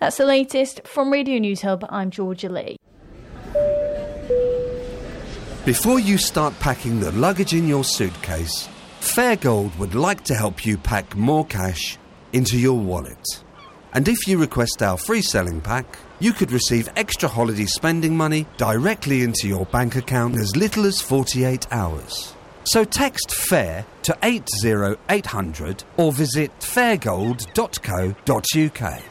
That's the latest from Radio News Hub. I'm Georgia Lee. Before you start packing the luggage in your suitcase, Fairgold would like to help you pack more cash into your wallet. And if you request our free selling pack, you could receive extra holiday spending money directly into your bank account in as little as 48 hours. So text FAIR to 80800 or visit fairgold.co.uk.